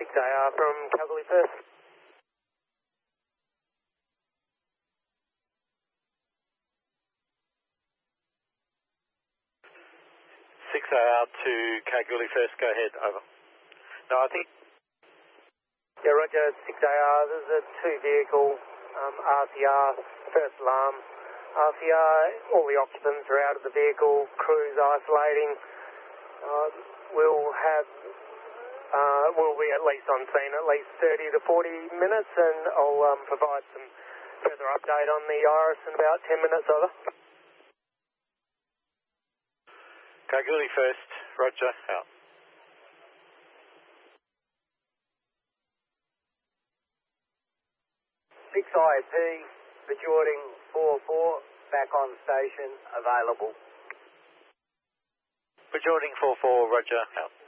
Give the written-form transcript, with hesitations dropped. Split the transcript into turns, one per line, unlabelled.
6AR from Kalgoorlie first.
6AR to Kalgoorlie first, go ahead, over. No, I think...
Yeah, roger, 6AR, there's a two-vehicle RCR, first alarm. RCR, all the occupants are out of the vehicle, crew's isolating. We'll be at least on scene at least 30 to 40 minutes, and I'll provide some further update on the Iris in about 10 minutes, over.
Kalgoorlie first, roger, out.
6IP, Bajorting 44, back on station, available.
Bajorting 44, roger, out.